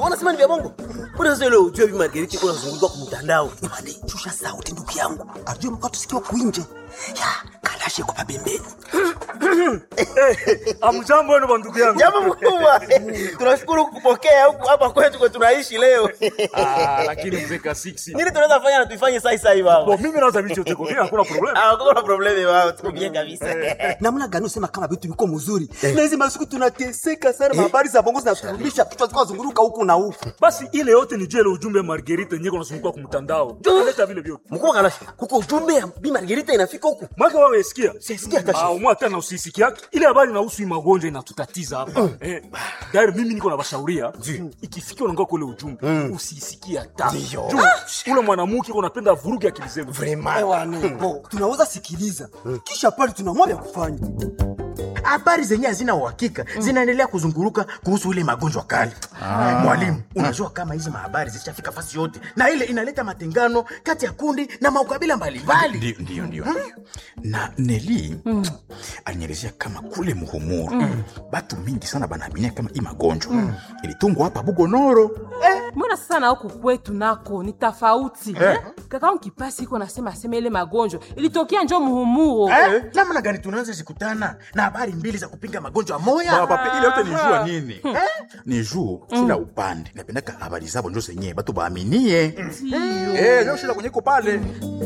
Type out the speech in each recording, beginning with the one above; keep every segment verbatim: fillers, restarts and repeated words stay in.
Unasema ni vya bongo? Mbona sasa leo ujue Bi Margarita kuna zunguka kwa mtandao? Ibani, shusha sauti ndugu yangu. Ajue mko tusikiwa kuinje. Ya, kalashe kwa pembeni. Amjambo wenu ndugu yangu. Jambo mkubwa. Tunashukuru kukupokea huku hapa kwetu kwa tunaishi leo. Ah, lakini mzee Kasiksi. Nini tunaweza fanya na tuifanye sasa sasa hivi baba? Bo mimi naweza vicho teko, mimi hakuna problem. Ah, hakuna problem baba, tuko bien kabisa. Namna gani usema kama vitu viko mzuri? Na hizi masiku tunateseka sana, habari za bongo zinaturudisha kichwa zikao zunguruka huku na huku. Basi ile yote ni jele ujumbe Margarita nyeko nasunguka kwa mtandao. Ndio vile vyote. Mkubwa Kalashe, kuko ujumbe ya Bi Margarita inafika huku. Mwaka wao yesikia. Sisikia hata Ah, umwa tena usisikia. Ile habari inahusu magonjwa inatutatiza hapa. Mm. Eh, daima mimi niko na bashauria. Ikifika unaangaa kule ujumbe, mm. usisikia hata. Ah, ule mwanamke unapenda vuruge akili zenu. Vraiment. Ewa bo, tunaweza sikiliza. Mm. Kisha pale tunamwambia kufanya. Habari zenyewe hazina uhakika, mm. zinaendelea kuzunguruka kuhusu ile magonjwa kali. Ah. Mwalimu, unajua kama hizi habari zishafika fasi yote na ile inaleta matengano kati ya kundi na maukabila mbalimbali. Ndio ndio ndio. Hmm? Na Neli mm. anielezea kama kule Muhumuru mm. batu mingi sana banaaminia kama hii magonjwa mm. ilitungwa hapa Bugonoro. Eh, mbona sasa na huku kwetu nako ni tofauti? Eh? Eh? Kaka wangu Kipasi iko nasema sema ile magonjwa ilitokea njoo Muhumuru. Eh? Namna gani tunaanza zikutana na habari mbili za kupinga magonjwa moya? Baba pape ile yote ni jua nini? Hmm. Eh? Ni juu kila upande. Napendaka habari zao ndio zenyewe batu baaminie. Mm. Eh, ndio shida kwenye pale.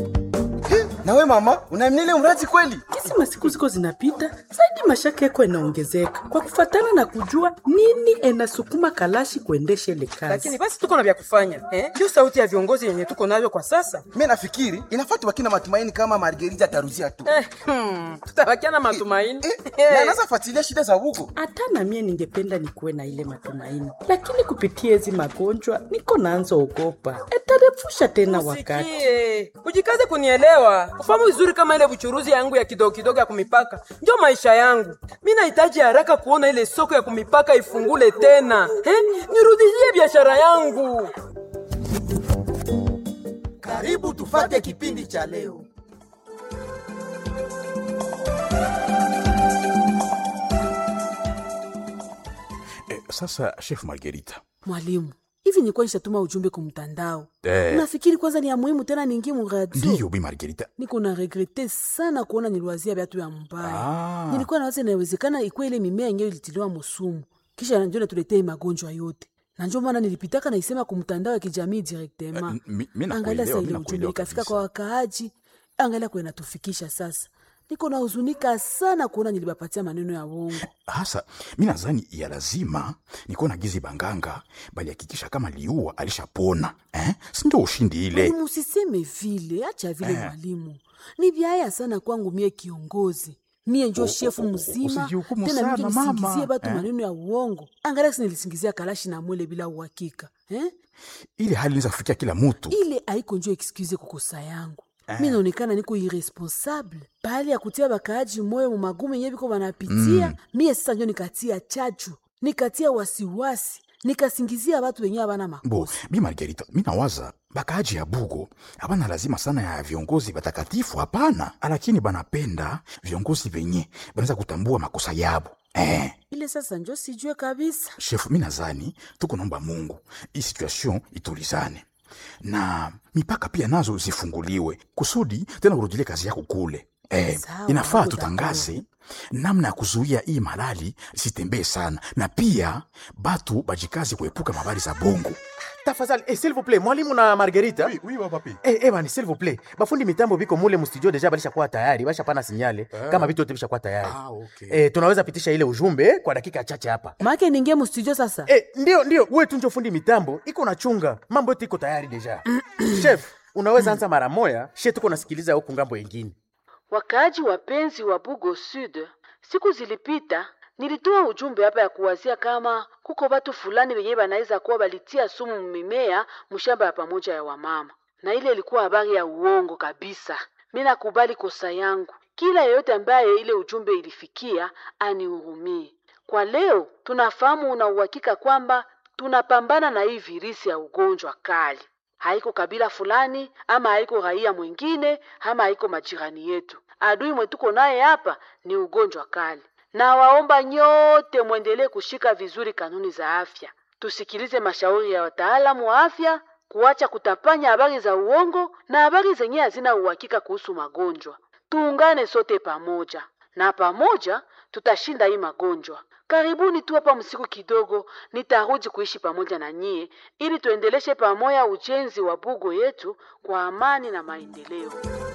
Na we mama, unaamini ile mradi kweli? Kisi masiku ziko zinapita, zaidi mashaka yako yanaongezeka. Kwa kufatana na kujua nini enasukuma Kalashi kuendesha ile kazi. Lakini basi tuko na vya kufanya, eh? Ndio sauti ya viongozi yenye tuko nayo kwa sasa. Mimi nafikiri inafuata wakina matumaini kama Margarita ataruzia tu. Eh, hmm, tutabakia na matumaini. Eh, eh, na naza fuatilia shida za huko. Hata na mimi ningependa nikuwe na ile matumaini. Lakini kupitia hizi magonjwa niko naanza ogopa. Etarefusha tena wakati. Usikie. Ujikaze kunielewa. Ufahamu vizuri kama ile buchuruzi yangu ya kidogo kidogo ya kumipaka ndio maisha yangu. Mimi nahitaji haraka kuona ile soko ya kumipaka ifungule tena. Eh? Nirudishie biashara yangu. Karibu tufate kipindi cha leo. Eh, sasa Chef Margarita. Mwalimu, hivi nilikuwa nishatuma ujumbe kwa mtandao. Eh. Unafikiri kwanza ni ya muhimu tena niingie mu radio? Ndio Bi Margarita. Niko na regrete sana kuona niliwazia viatu ya mbaya. Ah. Nilikuwa nawaza inawezekana ikuwe ile mimea yenyewe ilitiliwa musumu. Kisha njoo natuletee magonjwa yote. Na njoo maana nilipitaka na isema kwa mtandao ya kijamii directement. Uh, mimi angalia sasa ile ujumbe ikafika kwa wakaaji. Angalia kwa inatufikisha sasa. Niko na huzunika sana kuona nilibapatia maneno ya uongo. Hasa mimi nadhani ya lazima niko na gizi banganga bali hakikisha kama liua alishapona. Eh? Si ndio ushindi ile. Mwalimu usiseme vile, acha vile eh. Mwalimu. Ni vyaya sana kwangu mie kiongozi. Mie njoo shefu mzima. Tena mimi nisingizie batu eh. maneno ya uongo. Angalia sisi nilisingizia Kalashi na Mwele bila uhakika. Eh? Ile hali inaweza kufikia kila mtu. Ile haiko njoo excuse kukosa yangu. Eh. Mimi naonekana niko irresponsible. Bali ya kutia bakaaji moyo mu magumu yenyewe biko wanapitia, mm. mie sasa njoo nikatia chachu, nikatia wasiwasi, nikasingizia watu wenyewe bana makosa. Bo, Bi Margarita, mimi nawaza bakaaji ya Bugo hapana lazima sana ya viongozi batakatifu, hapana, lakini banapenda viongozi wenye banaweza kutambua makosa yabo. Eh. Ile sasa njoo sijue kabisa. Chef, mimi nadhani tuko naomba Mungu hii situation itulizane. Na mipaka pia nazo zifunguliwe kusudi tena urudile kazi yako kule. Eh, sawa, inafaa tutangaze namna ya kuzuia hii malali sitembee sana, na pia batu bajikazi kuepuka mabari za bongo. Tafadhali, eh, s'il vous plaît, mwalimu na Margarita. Oui, oui, papi. Eh, eh, bani, s'il vous plaît. Bafundi mitambo biko mule mu studio deja balisha kuwa tayari, basha pana sinyale ah. kama vitu yote bisha kuwa tayari. Ah, okay. Eh, tunaweza pitisha ile ujumbe kwa dakika chache hapa. Maana ningie mu studio sasa. Eh, ndio ndio, wewe tu ndio fundi mitambo, iko na chunga. Mambo yote iko tayari deja. Chef, unaweza anza mara moja, shetu tuko nasikiliza huko ngambo nyingine. Wakaaji wapenzi wa Bugo Sud, siku zilipita nilitoa ujumbe hapa ya kuwazia kama kuko watu fulani wenyewe wanaweza kuwa balitia sumu mimea mshamba ya pamoja ya wamama. Na ile ilikuwa habari ya uongo kabisa. Mimi nakubali kosa yangu. Kila yeyote ambaye ile ujumbe ilifikia anihurumie. Kwa leo tunafahamu na uhakika kwamba tunapambana na hii virusi ya ugonjwa kali. Haiko kabila fulani, ama haiko raia mwingine, ama haiko majirani yetu. Adui mwetuko naye hapa ni ugonjwa kali. Na waomba nyote muendelee kushika vizuri kanuni za afya. tusikilize mashauri ya wataalamu wa afya, kuacha kutapanya habari za uongo na habari zenye hazina uhakika kuhusu magonjwa. Tuungane sote pamoja, na pamoja tutashinda hii magonjwa. Karibuni tu hapa msiku kidogo, nitarudi kuishi pamoja na nyie ili tuendeleshe pamoja ujenzi wa Bugo yetu kwa amani na maendeleo.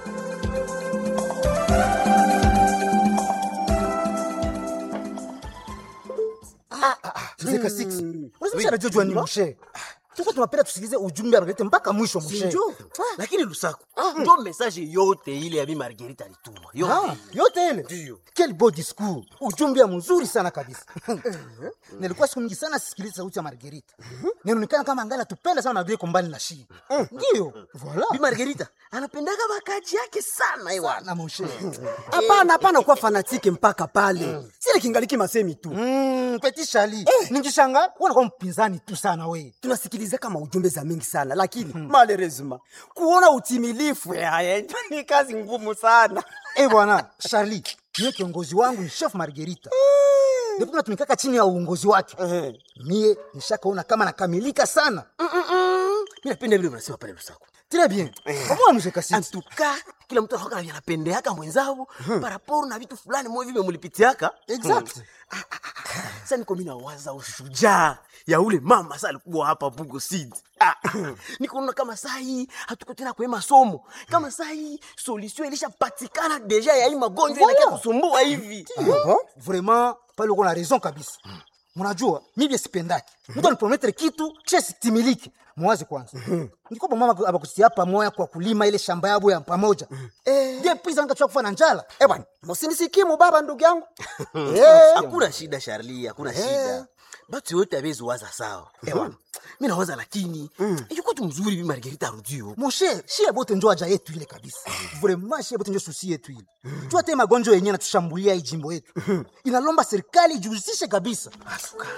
Ah, ah, ah. Zeka six. Unasema radio jua ni mshe. Tuko tunapenda tusikilize ujumbe wa Margarita mpaka mwisho mshe. Ndio. Lakini Lusaku, ndio message yote ile ya Bi Margarita alituma. Yote. Ah, yote ile. Ndio. Quel beau discours. Ujumbe mzuri sana kabisa. Nilikuwa siku nyingi sana sisikiliza sauti ya Margarita. Ninaonekana kama angana tupenda sana Margarita kumbali na shi. Ndio. Voilà. Bi Margarita anapendaga bakaji yake sana ewa. Na mshe. Hapana, hapana kwa fanatike mpaka pale. Sile kingaliki masemi tu. Mm, Petit Charlie. Eh. Ningishanga unakuwa mpinzani tu sana we. Tunasikiliza kama ujumbe za mingi sana lakini hmm. Malerezima kuona utimilifu ya ni kazi ngumu sana. Eh bwana, Charlie, ni kiongozi wangu ni Chef Margarita. Ndipo tunatumikaka chini ya uongozi wake. Uh-huh. Mie nishakaona kama nakamilika sana. Mimi napenda vile unasema pale Lusaku. Très bien. Comment mzee Kasi? En tout cas, kila mtu anakuwa anapendeaka mwenzao par rapport na vitu fulani mwe vile mlipitiaka. Exact. Sasa niko mimi nawaza ushujaa ya ule mama sasa alikuwa hapa Bugo Seed. Ah, niko kama saa hii hatuko tena kwa masomo. Kama saa hii solution ilishapatikana deja ya hii magonjwa inakia kusumbua hivi. Bon, vraiment pale uko na raison kabisa. Mnajua mimi sipendaki. Mtu anipromettre kitu kisha sitimiliki. Mwazi kwanza. Niko kwa mama abakusia pamoja kwa kulima ile shamba yabo ya pamoja. Eh, ndiye pisa nikachoka kufa na njala. Eh bwana, msinisikie baba ndugu yangu. Eh, hakuna shida Charlie, hakuna shida. Batu yote abezo waza sawa. Eh bwana, mimi nawaza lakini yuko tu mzuri Bi Margarita arudio. Mon cher, shie bote njoo aja yetu ile kabisa. Vraiment shie bote njoo susi yetu ile. Jua tena magonjwa yenyewe natushambulia hii jimbo yetu. Inalomba serikali ijihusishe kabisa. Asuka.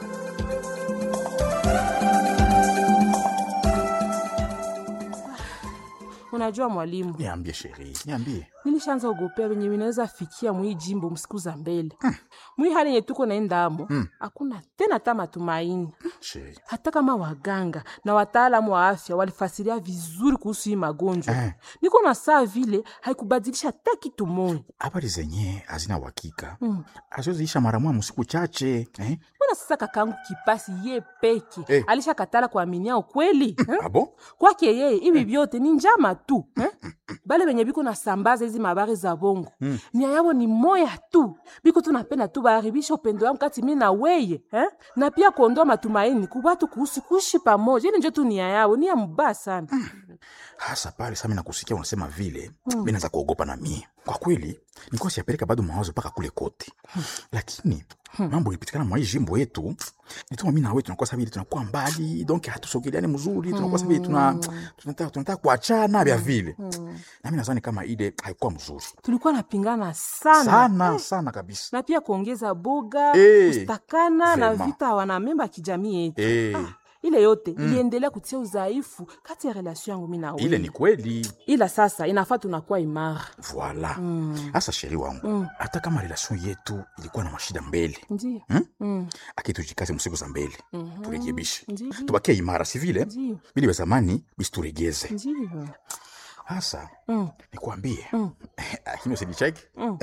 Unajua mwalimu, Niambie sheri, niambie. nilishaanza ogopea wenye winaweza fikia mwi jimbo msiku za mbele. Hmm. Mwi hali yenye tuko naenda amo, hakuna hmm. tena ta matumaini. Sheri. Hata kama waganga na wataalamu wa afya walifasiria vizuri kuhusu hii magonjwa. Eh. Niko na saa vile haikubadilisha hata kitu moja. Habari zenye hazina uhakika. Hmm. Azoziisha mara moja msiku chache, eh? Mbona sasa kakangu Kipasi ye peke eh. alishakatala kuaminia ukweli? Eh? Abo? Kwake yeye hivi vyote ni njama tu, eh? Bale benye biko na sambaza hizi mabari za bongo. Mm. Nia yao ni moya tu. Biko tunapenda tu baharibisha upendo wangu kati mimi na weye, eh? Na pia kuondoa matumaini kwa watu kuhusu kuishi pamoja. Ile ndio tu nia yao, nia mbaya sana. Mm. Hasa pale sasa mimi nakusikia unasema vile, mm. mimi naanza kuogopa na mimi. Kwa kweli, niko siapeleka bado mawazo paka kule kote. Hmm. Lakini hmm. mambo yalipitikana mwa hii jimbo yetu, nituma mimi na wewe tunakuwa sababu tunakuwa mbali, donc hatusogeleani mzuri, hmm. tunakuwa sababu tuna tunataka tunataka kuachana vya vile. Hmm. Na mimi nadhani kama ile haikuwa mzuri. Tulikuwa napingana sana. Sana eh. sana kabisa. Na pia kuongeza boga, hey. kustakana na vita wana memba kijamii yetu. Hey. Ah. Ile yote mm. iliendelea kutia udhaifu kati ya relation yangu mimi na wewe. Ile ni kweli. Ila sasa inafaa tunakuwa imara. Voilà. Mm. Asa sheri wangu. Mm. Hata kama relation yetu ilikuwa na mashida mbele. Ndio. Hmm? Mm. Akitujikaze msiku za mbele. Mm-hmm. Turekebishe. Tubakie imara si vile? Ndio. Bili wa zamani bisituregeze. Ndio. Asa, mm. nikwambie. Mm. Hino sinicheki. Mm.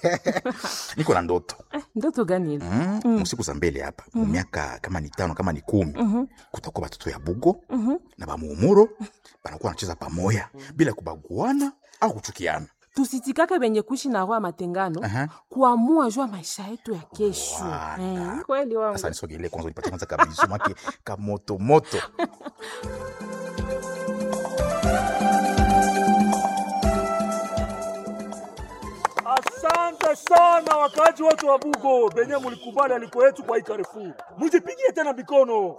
Niko na ndoto. Eh, ndoto gani ile? Mm. Mm. Msiku za mbele hapa, mm. miaka kama ni tano kama ni kumi, mm-hmm. kutakuwa watoto ya Bugo, mm-hmm. na bamuumuro, banakuwa wanacheza pamoja bila kubaguana au kuchukiana. Tusitikake benye kuishi na roho matengano, uh-huh. kuamua jua maisha yetu ya kesho. Eh, kweli wangu. Sasa nisogelee kwanza nipate kwanza kabisa maki kamoto moto. Asante sana wakaji watu wa Bugo, benye mulikubali aliko yetu kwa Carrefour. Mjipigie tena mikono.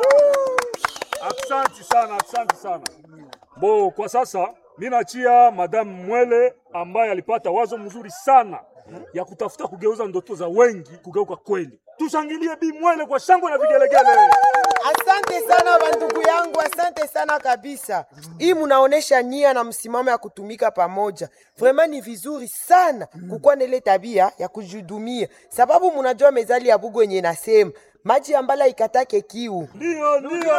Asante sana, asante sana. Bo, kwa sasa mimi naachia Madame Mwele ambaye alipata wazo mzuri sana ya kutafuta kugeuza ndoto za wengi kugeuka kweli. Tushangilie Bi Mwele kwa shangwe na vigelegele. Asante sana bandugu yangu, asante sana kabisa. Hii munaonesha nia na msimamo ya kutumika pamoja. Vraiment ni vizuri sana kukuwa na ile tabia ya kujihudumia. Sababu munajua mezali ya Bugo yenye nasema maji ya mbala ikatake kiu. Ndio, ndio.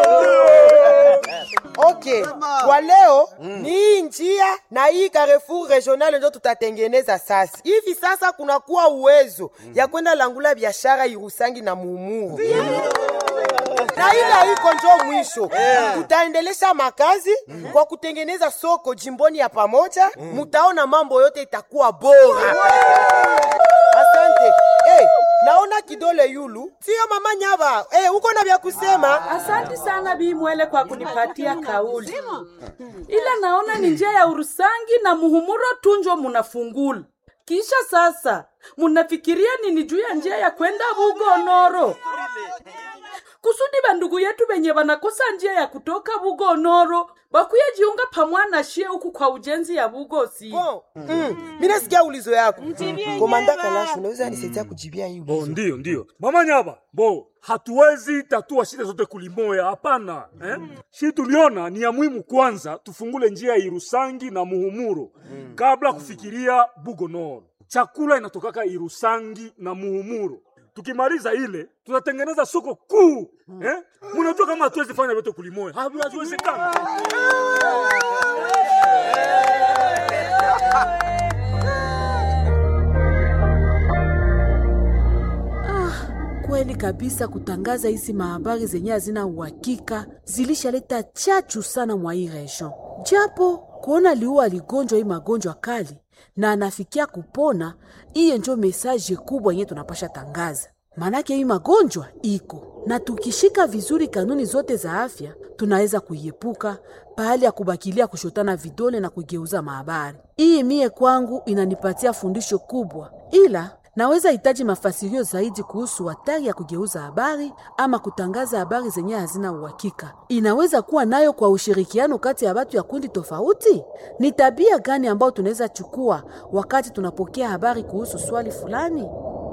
Okay, kwa leo ni hii njia na hii Carrefour regional ndio tutatengeneza sasa. Hivi sasa kunakuwa uwezo ya kwenda langula biashara Irusangi na Muhumuro. Na ile iko njo mwisho. Tutaendelesha makazi kwa kutengeneza soko jimboni ya pamoja. Mutaona mambo yote itakuwa bora. Asante. Eh, naona kidole yulu. Sio mama Nyaba. Eh, uko na vya kusema? Asante sana Bi Mwele kwa kunipatia kauli. Ila naona ni njia ya Urusangi na Muhumuro tunjo munafungula. Kisha sasa munafikiria nini juu ya njia ya kwenda Bugonoro? Kusudi bandugu yetu benye banakosa njia ya kutoka Bugonoro bakuye jiunga pamwana shie huku kwa ujenzi ya Bugosi. Bon. Mm. Mimi nasikia ulizo yako. Komanda Kalashu, unaweza nisaidia kujibia hii ulizo? Bo, ndio, ndio. Mama Nyaba, bo, hatuwezi tatua shida zote kulimoya, hapana. Eh? Shi tuliona ni ya muhimu kwanza tufungule njia ya Irusangi na Muhumuro mm. kabla kufikiria Bugonoro. Chakula inatokaka Irusangi na Muhumuro. Tukimaliza ile tutatengeneza soko kuu. Eh? Mnajua kama hatuwezi fanya vitu kulimoya. Haviwezekana. Kweli kabisa, kutangaza hizi mahabari zenye hazina uhakika zilishaleta chachu sana mwa hii region. Japo kuona liua aligonjwa hii magonjwa kali na anafikia kupona, hiyo ndio message kubwa yenye tunapasha tangaza. Manake hii magonjwa iko, na tukishika vizuri kanuni zote za afya tunaweza kuiepuka pahali ya kubakilia kushotana vidole na kugeuza mahabari. Hii mie kwangu inanipatia fundisho kubwa, ila naweza hitaji mafasirio zaidi kuhusu hatari ya kugeuza habari ama kutangaza habari zenye hazina uhakika. Inaweza kuwa nayo kwa ushirikiano kati ya watu ya kundi tofauti. Ni tabia gani ambao tunaweza chukua wakati tunapokea habari kuhusu swali fulani?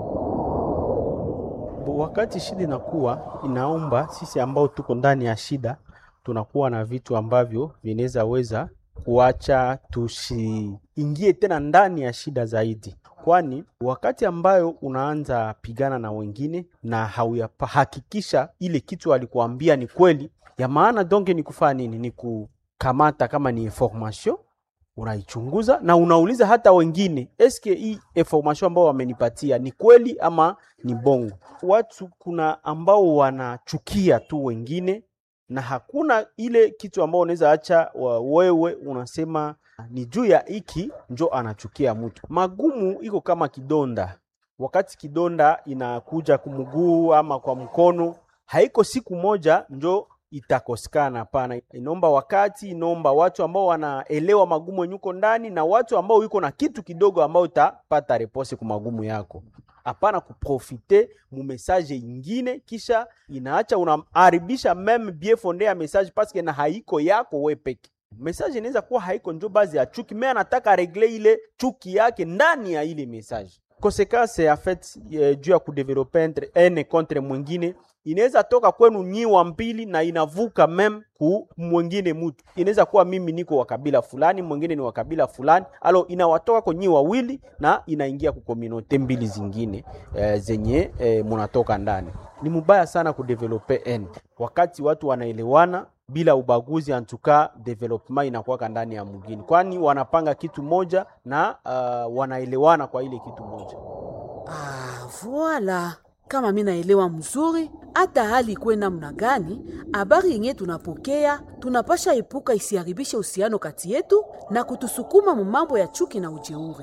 Wakati shida inakuwa, inaomba sisi ambao tuko ndani ya shida tunakuwa na vitu ambavyo vinaweza weza kuacha tusiingie tena ndani ya shida zaidi. Kwani wakati ambayo unaanza pigana na wengine na hauyahakikisha ile kitu alikuambia ni kweli, ya maana donge ni kufanya nini? Ni kukamata kama ni information, unaichunguza na unauliza hata wengine, eske hii information ambao wamenipatia ni kweli ama ni bongo? Watu kuna ambao wanachukia tu wengine na hakuna ile kitu ambao unaweza acha wewe unasema ni juu ya hiki njo anachukia mtu. Magumu iko kama kidonda. Wakati kidonda inakuja kumuguu ama kwa mkono, haiko siku moja njo itakosekana, hapana. Inomba wakati, inomba watu ambao wanaelewa magumu yuko ndani na watu ambao yuko na kitu kidogo ambao utapata repose kwa magumu yako. Hapana kuprofite mu message ingine kisha inaacha unaharibisha meme bien fondé ya message parce que na haiko yako wewe peke. Message inaweza kuwa haiko njo bazi ya chuki, mais anataka regle ile chuki yake ndani ya ile message. Conséquence en fait eh, juu ya kudeveloper entre ene contre mwingine inaweza toka kwenu nyi wa mbili na inavuka mem ku mwingine mtu. Inaweza kuwa mimi niko wa kabila fulani, mwingine ni wa kabila fulani, alo inawatoka kwa nyi wawili na inaingia ku community mbili zingine eh, zenye eh, munatoka ndani. Ni mubaya sana kudeveloper ene. Wakati watu wanaelewana bila ubaguzi, antuka development inakuwa ndani ya mwingine, kwani wanapanga kitu moja na uh, wanaelewana kwa ile kitu moja. Ah, voilà. Kama mimi naelewa mzuri, hata hali ikuwe namna gani, habari yenye tunapokea tunapasha epuka isiharibishe uhusiano kati yetu na kutusukuma mu mambo ya chuki na ujeuri.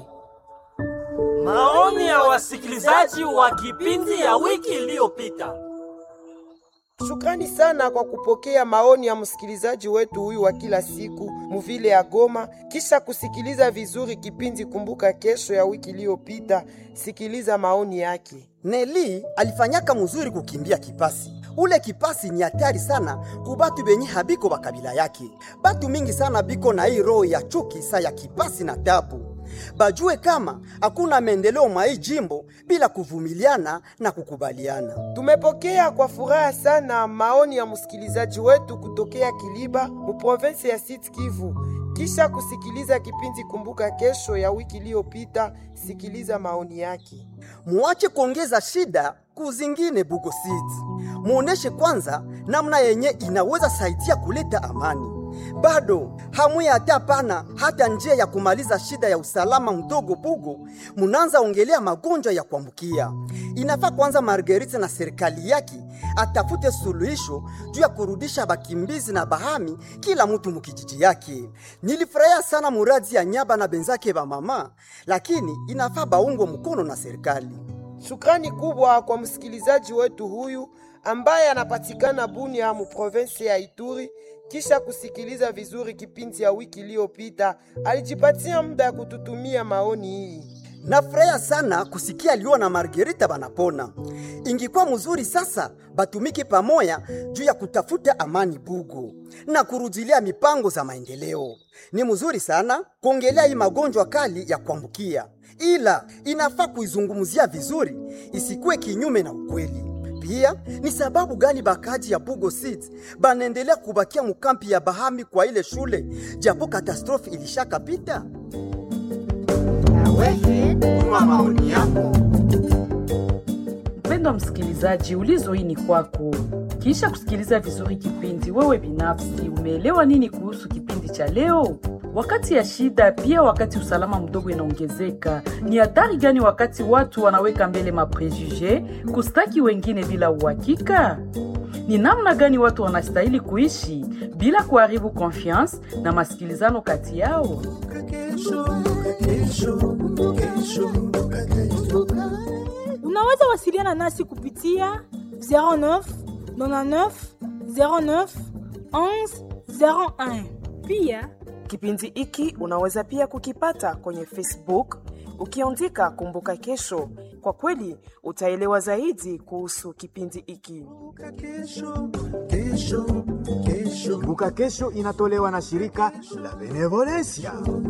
Maoni ya wasikilizaji wa kipindi ya wiki iliyopita. Shukrani sana kwa kupokea maoni ya msikilizaji wetu huyu wa kila siku muvile ya Goma. Kisha kusikiliza vizuri kipindi Kumbuka Kesho ya wiki iliyopita, sikiliza maoni yake. Neli alifanyaka mzuri kukimbia kipasi. Ule kipasi ni hatari sana kubatu benye habiko bakabila yake. Batu mingi sana biko na hii roho ya chuki sa ya kipasi na tabu. Bajue kama hakuna maendeleo mwa hii jimbo bila kuvumiliana na kukubaliana. Tumepokea kwa furaha sana maoni ya msikilizaji wetu kutokea Kiliba mu province ya Sud Kivu. Kisha kusikiliza kipindi Kumbuka Kesho ya wiki iliyopita, sikiliza maoni yake. Muache kuongeza shida kuzingine Bugo City. Muoneshe kwanza namna yenye inaweza saidia kuleta amani. Bado hamuya hata pana hata njia ya kumaliza shida ya usalama mdogo Bugo, munanza ongelea magonjwa ya kuambukia. Inafaa kwanza Marguerite na serikali yake atafute suluhisho juu ya kurudisha bakimbizi na bahami kila mtu mukijiji yake. Nilifurahia sana muradi ya Nyaba na benzake ba mama, lakini inafaa baungwe mkono na serikali. Shukrani kubwa kwa msikilizaji wetu huyu ambaye anapatikana Bunia mu province ya Ituri. Kisha kusikiliza vizuri kipindi ya wiki iliyopita, alijipatia muda ya kututumia maoni hii. Nafurahia sana kusikia Lio na Margarita banapona. Ingikuwa mzuri sasa batumike pamoja juu ya kutafuta amani Bugo na kurudilia mipango za maendeleo. Ni mzuri sana kuongelea hii magonjwa kali ya kuambukia, ila inafaa kuizungumzia vizuri, isikuwe kinyume na ukweli. Pia ni sababu gani bakaji ya Bugo City banaendelea kubakia mukampi ya bahami kwa ile shule japo katastrofi ilishakapita? Mpendwa msikilizaji, ulizo hii ni kwako. Kisha kusikiliza vizuri kipindi, wewe binafsi umeelewa nini kuhusu kipindi cha leo? Wakati ya shida, pia wakati usalama mdogo inaongezeka, ni hatari gani wakati watu wanaweka mbele maprejuje kustaki wengine bila uhakika? Ni namna gani watu wanastahili kuishi bila kuharibu confiance na masikilizano kati yao? Unaweza wasiliana nasi kupitia zero neuf nonante neuf zero neuf onze zero un. Pia kipindi hiki unaweza pia kukipata kwenye Facebook ukiandika Kumbuka Kesho. Kwa kweli utaelewa zaidi kuhusu kipindi hiki. Kumbuka Kesho inatolewa na shirika la Benevolencia.